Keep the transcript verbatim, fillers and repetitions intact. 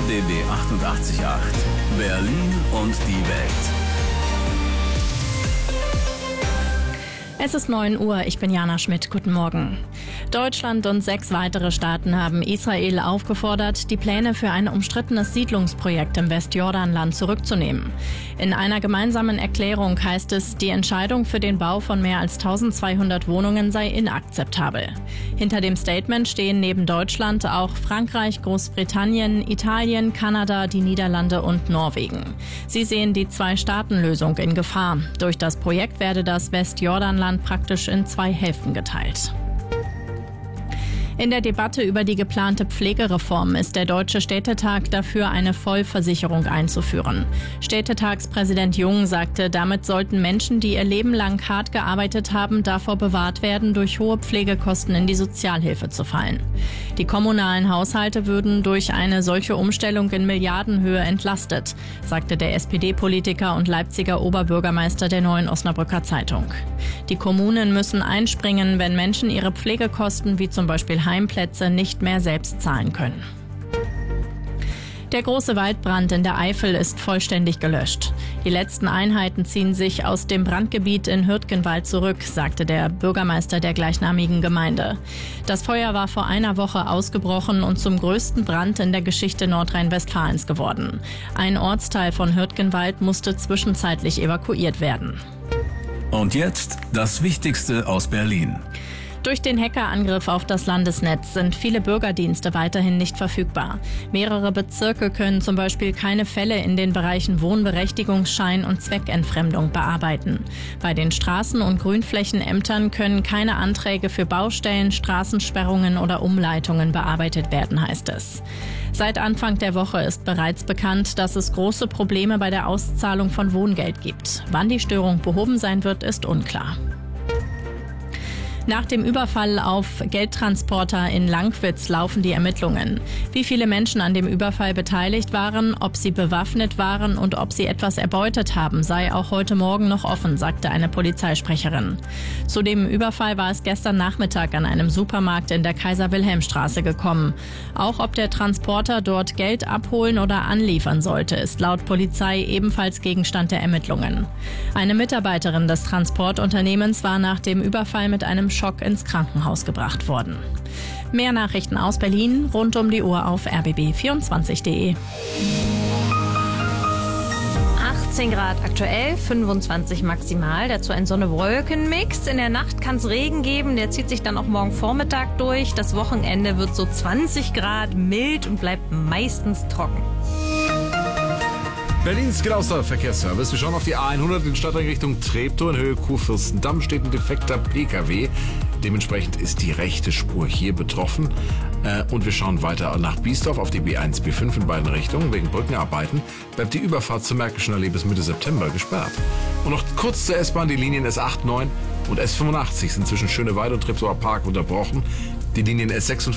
D B achtundachtzig Komma acht. Berlin und die Welt. Es ist neun Uhr, ich bin Jana Schmidt. Guten Morgen. Deutschland und sechs weitere Staaten haben Israel aufgefordert, die Pläne für ein umstrittenes Siedlungsprojekt im Westjordanland zurückzunehmen. In einer gemeinsamen Erklärung heißt es, die Entscheidung für den Bau von mehr als eintausendzweihundert Wohnungen sei inakzeptabel. Hinter dem Statement stehen neben Deutschland auch Frankreich, Großbritannien, Italien, Kanada, die Niederlande und Norwegen. Sie sehen die Zwei-Staaten-Lösung in Gefahr. Durch das Projekt werde das Westjordanland praktisch in zwei Hälften geteilt. In der Debatte über die geplante Pflegereform ist der Deutsche Städtetag dafür, eine Vollversicherung einzuführen. Städtetagspräsident Jung sagte, damit sollten Menschen, die ihr Leben lang hart gearbeitet haben, davor bewahrt werden, durch hohe Pflegekosten in die Sozialhilfe zu fallen. Die kommunalen Haushalte würden durch eine solche Umstellung in Milliardenhöhe entlastet, sagte der S P D-Politiker und Leipziger Oberbürgermeister der Neuen Osnabrücker Zeitung. Die Kommunen müssen einspringen, wenn Menschen ihre Pflegekosten wie zum Beispiel Heimplätze nicht mehr selbst zahlen können. Der große Waldbrand in der Eifel ist vollständig gelöscht. Die letzten Einheiten ziehen sich aus dem Brandgebiet in Hürtgenwald zurück, sagte der Bürgermeister der gleichnamigen Gemeinde. Das Feuer war vor einer Woche ausgebrochen und zum größten Brand in der Geschichte Nordrhein-Westfalens geworden. Ein Ortsteil von Hürtgenwald musste zwischenzeitlich evakuiert werden. Und jetzt das Wichtigste aus Berlin. Durch den Hackerangriff auf das Landesnetz sind viele Bürgerdienste weiterhin nicht verfügbar. Mehrere Bezirke können zum Beispiel keine Fälle in den Bereichen Wohnberechtigungsschein und Zweckentfremdung bearbeiten. Bei den Straßen- und Grünflächenämtern können keine Anträge für Baustellen, Straßensperrungen oder Umleitungen bearbeitet werden, heißt es. Seit Anfang der Woche ist bereits bekannt, dass es große Probleme bei der Auszahlung von Wohngeld gibt. Wann die Störung behoben sein wird, ist unklar. Nach dem Überfall auf Geldtransporter in Langwitz laufen die Ermittlungen. Wie viele Menschen an dem Überfall beteiligt waren, ob sie bewaffnet waren und ob sie etwas erbeutet haben, sei auch heute Morgen noch offen, sagte eine Polizeisprecherin. Zu dem Überfall war es gestern Nachmittag an einem Supermarkt in der Kaiser-Wilhelm-Straße gekommen. Auch ob der Transporter dort Geld abholen oder anliefern sollte, ist laut Polizei ebenfalls Gegenstand der Ermittlungen. Eine Mitarbeiterin des Transportunternehmens war nach dem Überfall mit einem Schock ins Krankenhaus gebracht worden. Mehr Nachrichten aus Berlin rund um die Uhr auf r b b vierundzwanzig punkt d e. achtzehn Grad aktuell, fünfundzwanzig maximal, dazu ein Sonne-Wolken-Mix. In der Nacht kann es Regen geben, der zieht sich dann auch morgen Vormittag durch. Das Wochenende wird so zwanzig Grad, mild und bleibt meistens trocken. Berlins genauester Verkehrsservice. Wir schauen auf die A hundert in Stadtring Richtung Treptow. In Höhe Kurfürstendamm steht ein defekter P K W. Dementsprechend ist die rechte Spur hier betroffen. Äh, und wir schauen weiter nach Biesdorf auf die B eins, B fünf in beiden Richtungen. Wegen Brückenarbeiten bleibt die Überfahrt zur Märkischen Allee bis Mitte September gesperrt. Und noch kurz zur S-Bahn. Die Linien S acht, neun und S fünfundachtzig sind zwischen Schöneweide und Treptower Park unterbrochen. Die Linien S sechsundvierzig